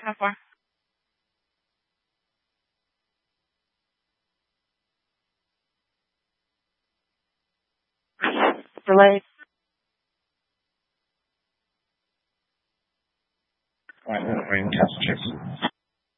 How far? Delayed. Right, we're in Castle Chase.